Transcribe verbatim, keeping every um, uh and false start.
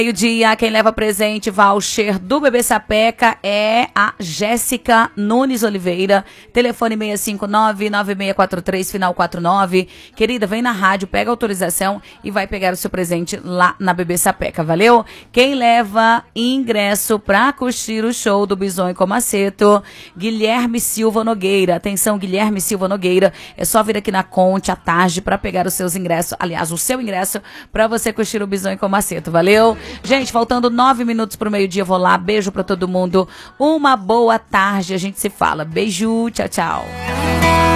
Meio-dia, quem leva presente voucher do Bebê Sapeca é a Jéssica Nunes Oliveira. Telefone seis cinco nove, nove seis quatro três, final quatro nove. Querida, vem na rádio, pega a autorização e vai pegar o seu presente lá na Bebê Sapeca, valeu? Quem leva ingresso pra curtir o show do Bisonho com Maceto, Guilherme Silva Nogueira. Atenção, Guilherme Silva Nogueira. É só vir aqui na Conte à tarde pra pegar os seus ingressos. Aliás, o seu ingresso pra você curtir o Bisonho com Maceto, valeu? Gente, faltando nove minutos pro meio-dia, vou lá. Beijo pra todo mundo. Uma boa tarde, a gente se fala. Beijo, tchau, tchau.